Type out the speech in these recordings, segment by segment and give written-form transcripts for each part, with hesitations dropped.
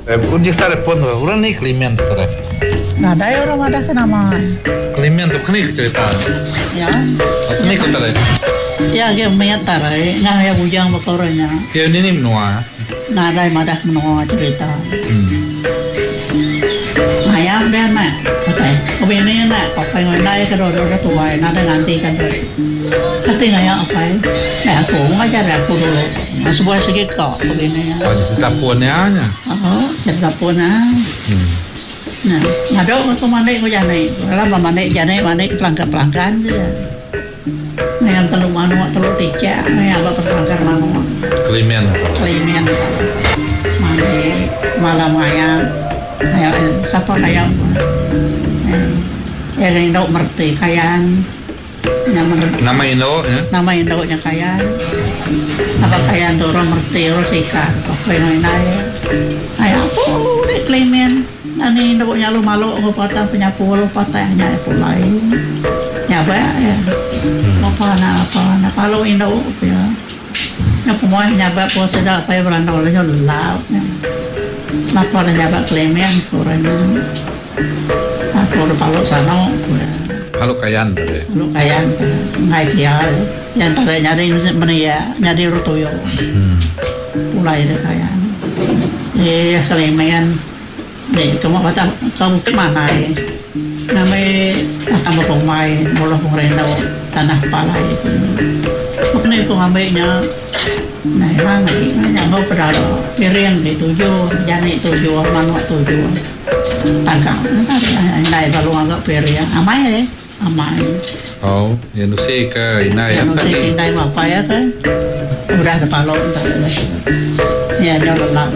Onde está pun orang ni Klimen tu tadi. Nah, ada orang ada nama. Klimen tu kini cerita. Ya. Kini kau tadi. Ya, dia meyatar, ngah ya bujang bakornya. Ya ni menua. Nah, ada madah menua cerita. Ayam dia nak, betul. Kebenaran nak, apa yang ada kalau tua, ada nanti kan tu. Kata ngaya apa? Aku ngajar aku dulu. Sebuah segi kau kebenaran. Oh, cerita punnya. Oh, cerita punnya. Nah, ada aku mandek aku janai. Kalau mandek janai mandek pelanggan je. Nah, yang telur manu, telur tiga, nah, apa pelanggan manu. Klimen. Mandek malam ayam. Ayam siapa ayam? Ya yang dok merti kayan. Nama Indo ya? Nama Indo-nya kayan. Apa kayan tu orang merti orang sikat. Apa yang lain? Ayam apa? Dek Klimen. Nani Indo-nya lu malu aku patah penyapu lu patahnya pulai. Ya ba ya. Apa na kalau Indo ya. Yang pemain nyaba po sedap apa berandal nya laut. Napa nyaba Klimen kurangnya. Aku kalau sana. Halo kayan tadi. Halo kayan, naik dia. Yang tadi nyari mana ya, nyari rotoyo. Mulai dari kayan. Klimen. Kamu kata kamu ke mana ya? Namanya kamu pemain, bola pengrendau tanah palai itu. Maknanya itu ngambilnya. Nah, emang yang mau berada piring di 7, jani 7, manuak 7. Tangkap, nanti baru agak piring. Amai ya, amai. Oh, yang nusi ke inai yang nusi inai apa ya kan? Udah ada palok ya jalan lah,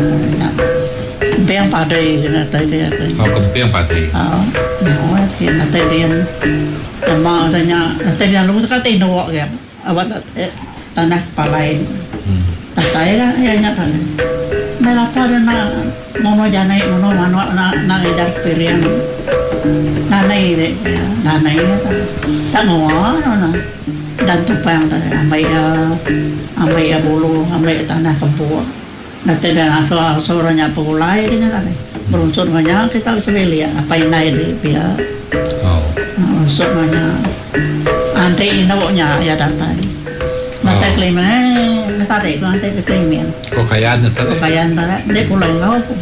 Kempiang padai kena tadi ya kan? Oh, kempiang padai. Oh, nah, kena tadi yang sama tanya, tadi yang lu kata Indo ya, awak tanah palai. Tatai kan ya nyata. Nah, apa ada mono janai mono mano na idar perian. Nanai deh, nanai ya. Tak mau na. Dan tupang tadi amai ya bulu, amai tanah kebun. Nanti dan asal-asalnya pulai ini kan. Berunsur banyak kita bisa lihat apa yang naik di pihak. Oh. Berunsur banyak. Anti Indo-nya ya datang. Nanti Klimen, nanti Klimen. Kok kayan tadi? Kok kayan tadi? Dia pulang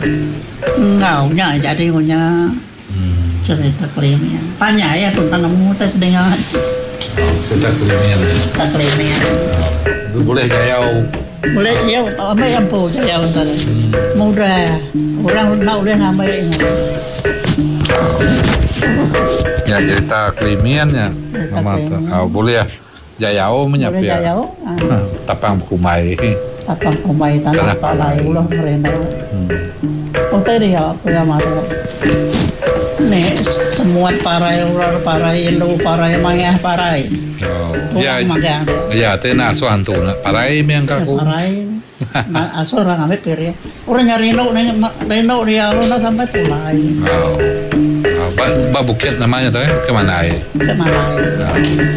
ngaunya jadi punya cerita Klimen. Banyak ya tentang kamu tadi dengar. Cerita Klimen. Cerita Klimen. Boleh jauh. Boleh jauh, ambil yang pun jauh tadi. Mudah, orang nak boleh ambil ini. Ya cerita Klimen ya, mama. Boleh ya. Jayau menyapa. Boleh jayau. Tapang kumai. Tapang kumai tanah palai ulah merenda. Tadi ya aku yang marah. Nih semua parai ular parai lu parai mangah parai. Oh. Ya. Ya, tena asuhan tu na. Parai yang kaku. Parai. Nah, asuh orang ambil piring. Orang nyari reno dia lu nak sampai pulai. Oh. Bukit namanya tu kemana? Kemana?